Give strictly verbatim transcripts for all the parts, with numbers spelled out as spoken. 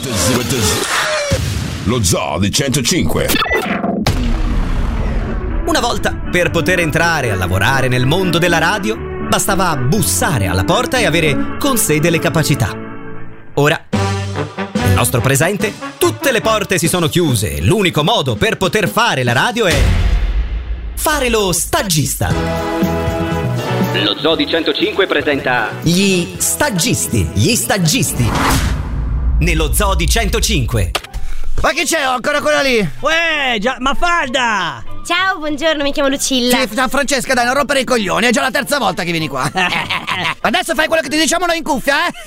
Lo Zoo di centocinque. Una volta, per poter entrare a lavorare nel mondo della radio, bastava bussare alla porta e avere con sé delle capacità. Ora, nel nostro presente, tutte le porte si sono chiuse e l'unico modo per poter fare la radio è fare lo stagista. Lo Zoo di centocinque presenta Gli stagisti, gli stagisti. Nello Zoo di centocinque. Ma che c'è? Ho ancora quella lì. Uè, già, Mafalda! Ciao, buongiorno, mi chiamo Lucilla. Sì, Francesca, dai, non rompere i coglioni, è già la terza volta che vieni qua. Adesso fai quello che ti diciamo noi in cuffia, eh?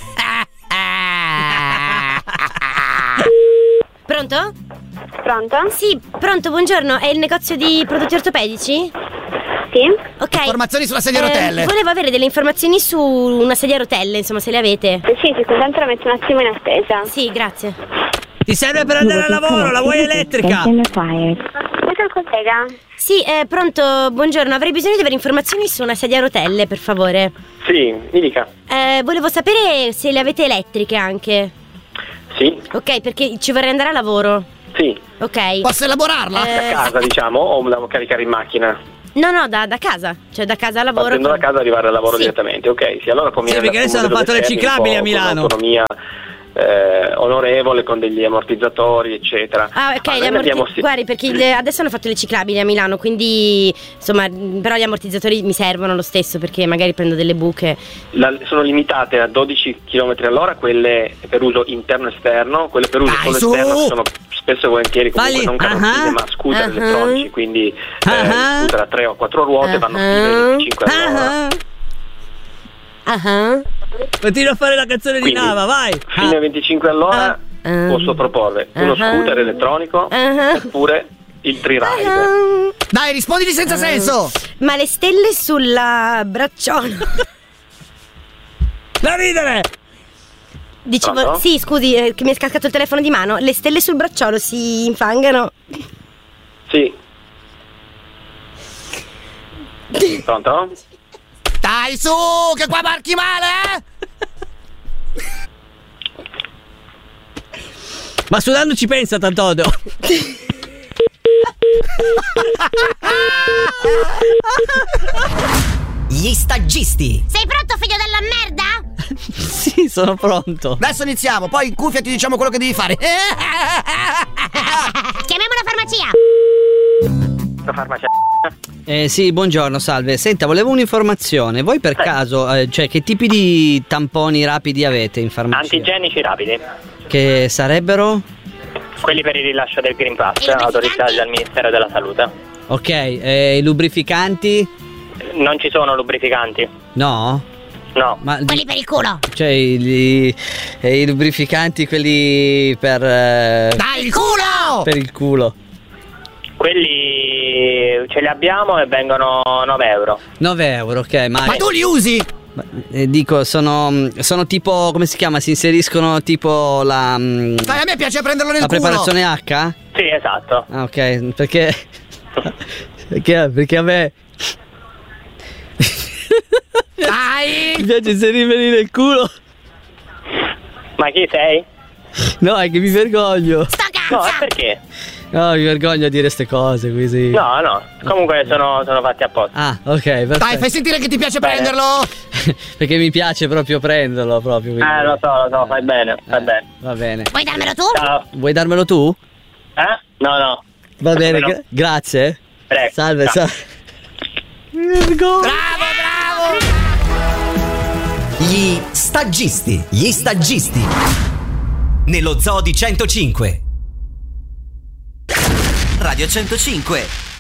Pronto? Pronto? Sì, pronto, buongiorno, è il negozio di prodotti ortopedici? Sì. Ok. Informazioni sulla sedia a rotelle. Eh, volevo avere delle informazioni su una sedia a rotelle, insomma, se le avete. Sì, sì, intanto la metto un attimo in attesa. Sì, grazie. Ti serve per andare al lavoro, la vuoi elettrica? Questo è il collega. Sì, eh, pronto, buongiorno, avrei bisogno di avere informazioni su una sedia a rotelle, per favore. Sì, mi dica. Eh, volevo sapere se le avete elettriche anche. Sì. Ok, perché ci vorrei andare a lavoro. Sì. Ok. Posso elaborarla? Eh, Da casa, diciamo, o la devo caricare in macchina? No, no, da, da casa. Cioè da casa a lavoro. Partendo da casa arrivare al lavoro Sì. direttamente, ok. Sì, allora conviene. Sì, perché adesso hanno assumere fatto le dove sei, ciclabili un po' a Milano. Con un'autonomia eh, onorevole, con degli ammortizzatori, eccetera. Ah, ok, Ma gli noi ammorti- abbiamo sì- guardi, perché sì. le- adesso hanno fatto le ciclabili a Milano, quindi insomma, però gli ammortizzatori mi servono lo stesso perché magari prendo delle buche. La- sono limitate a dodici chilometri all'ora quelle per uso interno e esterno, quelle per uso Dai, solo su! esterno sono spesso e volentieri comunque Vai lì. non carrozzine Ah. ma scooter Ah. elettronici, quindi eh, Ah. scooter a tre o quattro ruote vanno fino ai Ah. venticinque all'ora. Ah, Ah, continua a fare la canzone di Quindi, Nava, vai! Fino ai venticinque all'ora Ah. posso proporre uno Ah. scooter elettronico Ah. oppure il tree ride. ah. Dai, rispondili senza senso. Ma le stelle sulla bracciolo. Da ridere! Dicevo, Pronto? sì, scusi, eh, che mi è scascato il telefono di mano. Le stelle sul bracciolo si infangano. Sì. Pronto? Dai, su, che qua marchi male, eh? Ma sudando ci pensa, Tantodo! Gli stagisti. Sei pronto, figlio della merda? Sì, sono pronto! Adesso iniziamo, poi in cuffia ti diciamo quello che devi fare. Chiamiamo la farmacia. La farmacia. Eh sì, buongiorno, salve. Senta, volevo un'informazione. Voi per caso, eh, cioè, che tipi di tamponi rapidi avete in farmacia? Antigenici rapidi. Che sarebbero? Quelli per il rilascio del Green Pass, E i lubrificanti? autorizzati dal Ministero della Salute. Ok, eh, i lubrificanti? Non ci sono lubrificanti. No? No. Ma Quelli per il culo. cioè i, i- eh, i lubrificanti quelli per eh, Dai, il culo! per il culo. Quelli ce li abbiamo e vengono nove euro. nove euro, ok, ma, Ma tu li usi? ma, eh, dico sono sono tipo, come si chiama? Si inseriscono tipo la mm, Dai, a me piace prenderlo nel la culo. preparazione H? Sì, esatto. Ah, ok, perché perché perché a me mi Dai! piace inserirmeli nel culo. Ma chi sei? No, è che mi vergogno. Sto No, cazzo. e perché? No, mi vergogno a dire ste cose così. No, no. Comunque sono, sono fatti apposta. Ah, ok, perfetto. Dai, fai sentire che ti piace Bene. prenderlo. Perché mi piace proprio prenderlo proprio. quindi- Eh, lo so, lo so, fai bene, fai Eh, bene. Va bene. Vuoi darmelo tu? Ciao. Vuoi darmelo tu? Eh? No, no. Va bene, No. gra- grazie. Prego. Salve, Ciao. salve. Mi vergogno. Bravo, bravo! Gli stagisti, gli stagisti. Nello Zoo di centocinque. Radio centocinque